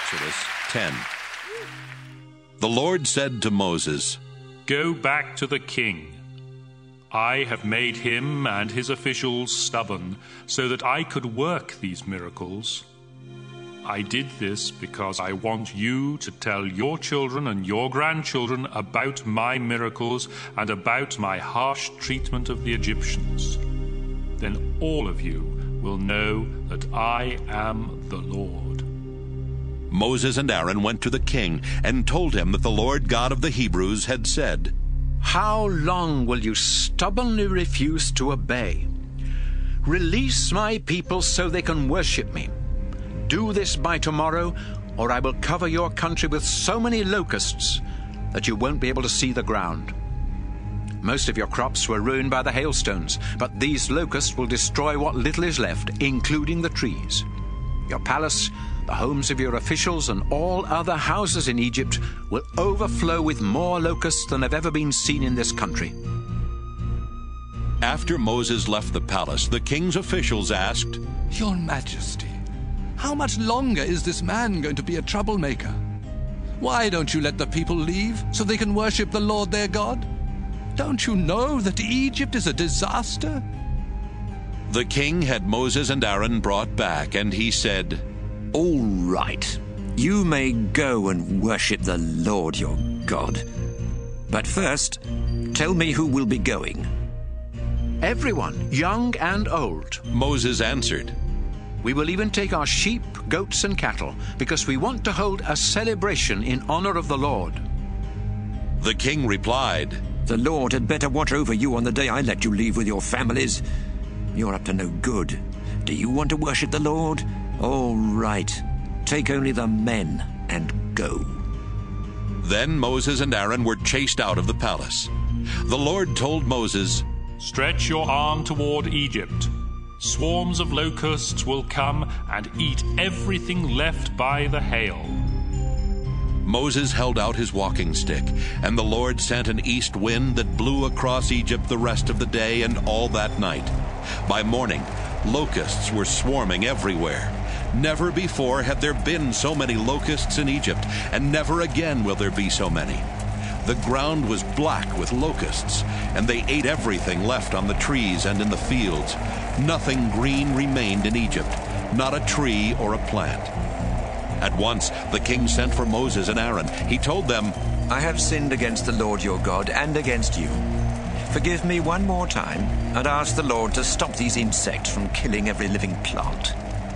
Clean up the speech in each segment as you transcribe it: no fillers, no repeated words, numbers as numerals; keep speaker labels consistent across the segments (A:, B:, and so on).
A: Exodus 10. The Lord said to Moses,
B: "Go back to the king. I have made him and his officials stubborn so that I could work these miracles. I did this because I want you to tell your children and your grandchildren about my miracles and about my harsh treatment of the Egyptians. Then all of you will know that I am the Lord."
A: Moses and Aaron went to the king and told him that the Lord God of the Hebrews had said,
C: "How long will you stubbornly refuse to obey? Release my people so they can worship me. Do this by tomorrow, or I will cover your country with so many locusts that you won't be able to see the ground. Most of your crops were ruined by the hailstones, but these locusts will destroy what little is left, including the trees. Your palace, the homes of your officials, and all other houses in Egypt will overflow with more locusts than have ever been seen in this country."
A: After Moses left the palace, the king's officials asked,
D: "Your Majesty, how much longer is this man going to be a troublemaker? Why don't you let the people leave so they can worship the Lord their God? Don't you know that Egypt is a disaster?"
A: The king had Moses and Aaron brought back, and he said,
E: "All right, you may go and worship the Lord your God. But first, tell me who will be going."
C: "Everyone, young and old."
A: Moses answered.
C: "We will even take our sheep, goats, and cattle, because we want to hold a celebration in honor of the Lord."
A: The king replied,
E: "The Lord had better watch over you on the day I let you leave with your families. You're up to no good. Do you want to worship the Lord? All right, take only the men and go."
A: Then Moses and Aaron were chased out of the palace. The Lord told Moses,
B: "Stretch your arm toward Egypt. Swarms of locusts will come and eat everything left by the hail."
A: Moses held out his walking stick, and the Lord sent an east wind that blew across Egypt the rest of the day and all that night. By morning, locusts were swarming everywhere. Never before had there been so many locusts in Egypt, and never again will there be so many. The ground was black with locusts, and they ate everything left on the trees and in the fields. Nothing green remained in Egypt, not a tree or a plant. At once the king sent for Moses and Aaron. He told them,
E: "I have sinned against the Lord your God and against you. Forgive me one more time and ask the Lord to stop these insects from killing every living plant."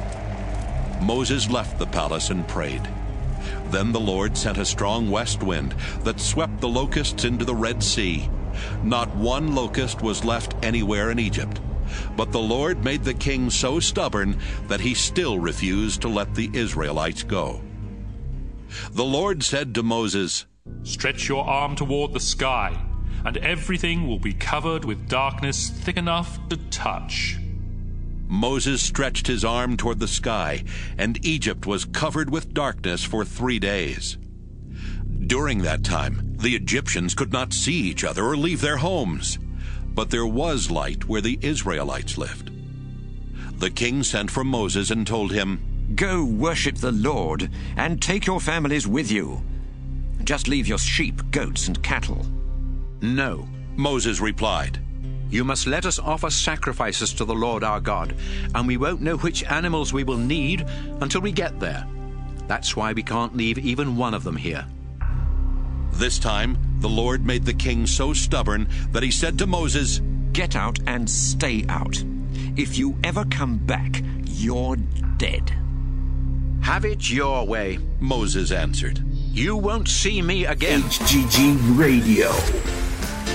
A: Moses left the palace and prayed. Then the Lord sent a strong west wind that swept the locusts into the Red Sea. Not one locust was left anywhere in Egypt. But the Lord made the king so stubborn that he still refused to let the Israelites go. The Lord said to Moses,
B: "Stretch your arm toward the sky, and everything will be covered with darkness thick enough to touch."
A: Moses stretched his arm toward the sky, and Egypt was covered with darkness for 3 days. During that time, the Egyptians could not see each other or leave their homes. But there was light where the Israelites lived. The king sent for Moses and told him,
E: "Go worship the Lord and take your families with you. Just leave your sheep, goats, and cattle."
C: "No,"
A: Moses replied.
C: "You must let us offer sacrifices to the Lord our God, and we won't know which animals we will need until we get there. That's why we can't leave even one of them here."
A: This time, the Lord made the king so stubborn that he said to Moses,
E: "Get out and stay out. If you ever come back, you're dead."
C: "Have it your way,"
A: Moses answered.
C: "You won't see me again."
F: HGG Radio.